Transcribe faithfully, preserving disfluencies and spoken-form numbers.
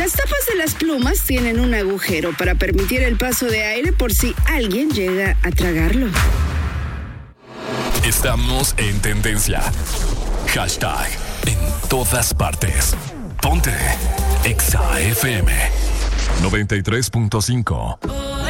Las tapas de las plumas tienen un agujero para permitir el paso de aire por si alguien llega a tragarlo. Estamos en tendencia. Hashtag en todas partes. Ponte Exa F M noventa y tres punto cinco.